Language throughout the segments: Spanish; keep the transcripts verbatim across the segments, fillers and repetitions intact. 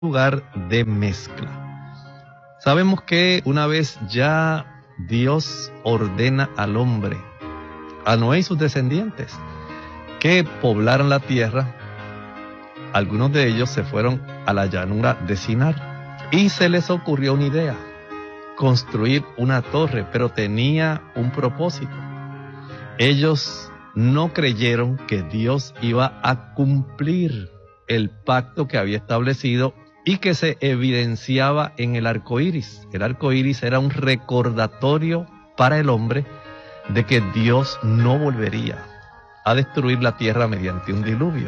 lugar de mezcla. Sabemos que una vez ya Dios ordena al hombre, a Noé y sus descendientes, que poblaran la tierra, algunos de ellos se fueron a la llanura de Sinar y se les ocurrió una idea: construir una torre, pero tenía un propósito. Ellos no creyeron que Dios iba a cumplir el pacto que había establecido y que se evidenciaba en el arco iris. El arco iris era un recordatorio para el hombre de que Dios no volvería a destruir la tierra mediante un diluvio.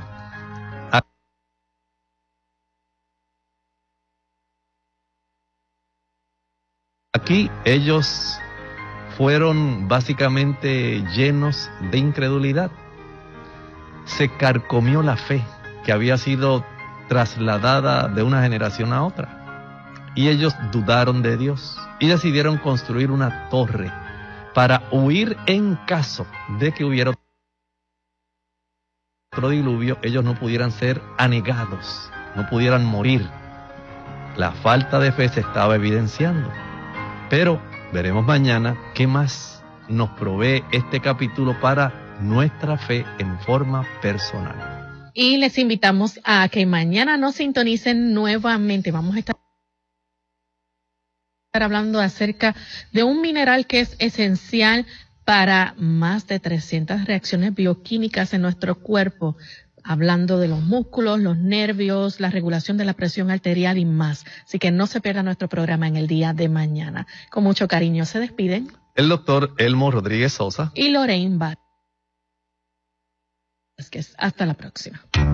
Aquí ellos fueron básicamente llenos de incredulidad. Se carcomió la fe que había sido trasladada de una generación a otra. Y ellos dudaron de Dios y decidieron construir una torre para huir en caso de que hubiera otro diluvio, ellos no pudieran ser anegados, no pudieran morir. La falta de fe se estaba evidenciando. Pero veremos mañana qué más nos provee este capítulo para nuestra fe en forma personal. Y les invitamos a que mañana nos sintonicen nuevamente. Vamos a estar hablando acerca de un mineral que es esencial para más de trescientas reacciones bioquímicas en nuestro cuerpo, hablando de los músculos, los nervios, la regulación de la presión arterial y más. Así que no se pierda nuestro programa en el día de mañana. Con mucho cariño se despiden el doctor Elmo Rodríguez Sosa y Lorraine Vázquez. Hasta la próxima.